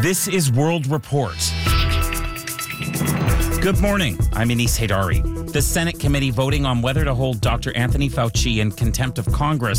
This is World Report. Good morning. I'm Anis Haidari. The Senate committee voting on whether to hold Dr. Anthony Fauci in contempt of Congress